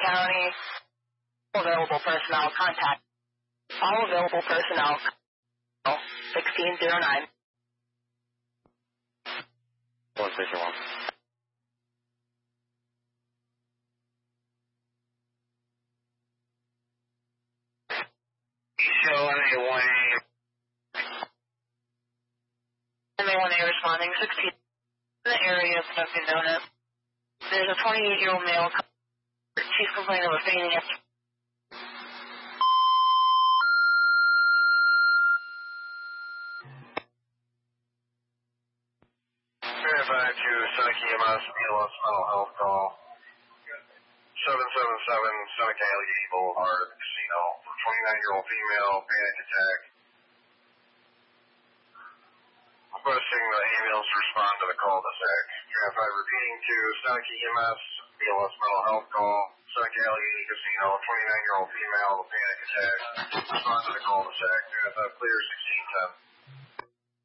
County. Available personnel, contact. All available personnel, 1609. 161. Show MA1A. MA1A responding, 16 in the area of Dunkin' Donuts. There's a 28-year-old male. She's complaining of a fainting. Verify to Seneca EMS, BLS mental health call. 777 Seneca Allegheny Boulevard, Casino. For 29-year-old female, panic attack. Requesting the ambulance respond to the cul-de-sac. Verify repeating to Seneca EMS, BLS mental health call. Seneca Allegheny Casino, 29-year-old female, panic attack. Respond to the cul-de-sac. Verify clear 1610.